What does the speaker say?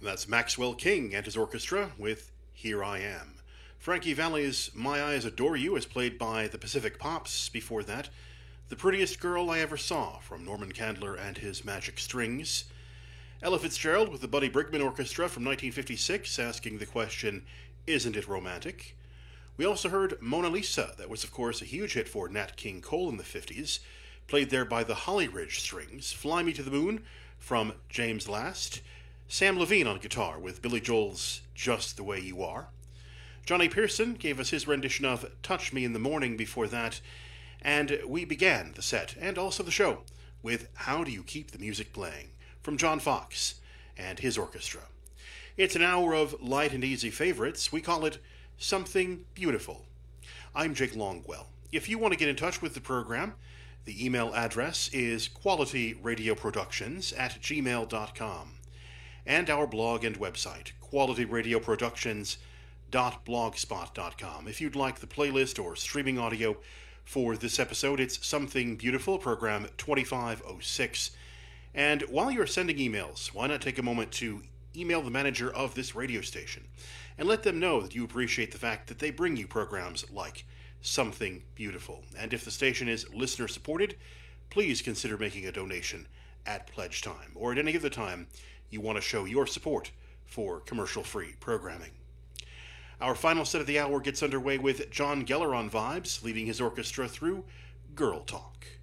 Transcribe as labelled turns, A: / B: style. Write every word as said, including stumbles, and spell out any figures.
A: That's Maxwell King and his orchestra with Here I Am. Frankie Valli's My Eyes Adore You is played by the Pacific Pops. Before that, The Prettiest Girl I Ever Saw from Norman Candler and his Magic Strings. Ella Fitzgerald with the Buddy Brigman Orchestra from nineteen fifty-six, asking the question, Isn't it romantic? We also heard Mona Lisa, that was of course a huge hit for Nat King Cole in the fifties, played there by the Holly Ridge Strings. Fly Me to the Moon from James Last. Sam Levine on guitar with Billy Joel's Just the Way You Are. Johnny Pearson gave us his rendition of Touch Me in the Morning before that, and we began the set, and also the show, with How Do You Keep the Music Playing from John Fox and his orchestra. It's an hour of light and easy favorites. We call it Something Beautiful. I'm Jake Longwell. If you want to get in touch with the program, the email address is qualityradioproductions at gmail dot com. And our blog and website, quality radio productions dot blogspot dot com. If you'd like the playlist or streaming audio for this episode, it's Something Beautiful, program twenty-five oh six. And while you're sending emails, why not take a moment to email the manager of this radio station and let them know that you appreciate the fact that they bring you programs like Something Beautiful. And if the station is listener-supported, please consider making a donation at pledge time or at any other time you want to show your support for commercial-free programming. Our final set of the hour gets underway with John Geller on vibes, leading his orchestra through Girl Talk.